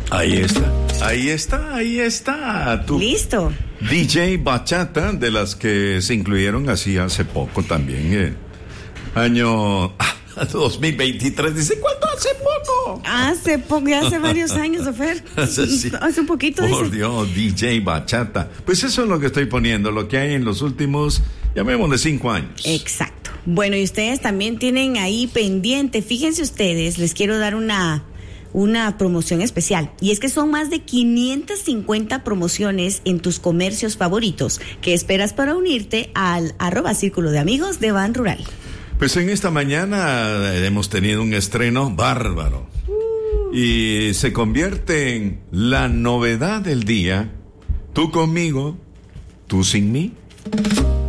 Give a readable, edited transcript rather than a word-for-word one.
Ahí está. Listo. DJ Bachata, de las que se incluyeron así hace poco también. Año 2023. Dice, ¿cuándo hace poco? Hace poco, ya hace varios años, Ofer. Sí. Hace un poquito. Por Dios, DJ Bachata. Pues eso es lo que estoy poniendo, lo que hay en los últimos, llamémosle 5 años. Exacto. Bueno, y ustedes también tienen ahí pendiente, fíjense ustedes, les quiero dar una promoción especial, y es que son más de 550 promociones en tus comercios favoritos. ¿Qué esperas para unirte al @Círculo de Amigos de Ban Rural? Pues en esta mañana hemos tenido un estreno bárbaro y se convierte en la novedad del día. Tú conmigo, tú sin mí.